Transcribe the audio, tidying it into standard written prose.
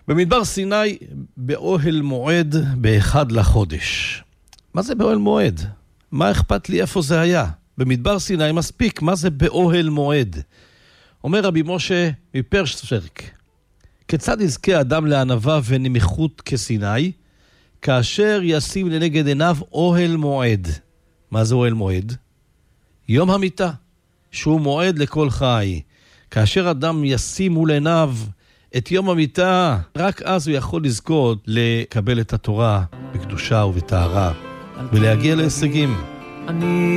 במדבר סיני, באוהל מועד באחד לחודש. מה זה באוהל מועד? מה אכפת לי איפה זה היה? במדבר סיני מספיק, מה זה באוהל מועד? אומר רבי משה מפרשברג, כיצד יזכה אדם לענווה ונמיכות כסיני, כאשר ישים לנגד עיניו אוהל מועד? מה זה אוהל מועד? יום המיטה, שהוא מועד לכל חי. כאשר אדם ישים מול עיניו את יום המיטה, רק אז הוא יכול לזכות לקבל את התורה בקדושה ובטהרה, ולהגיע להישגים.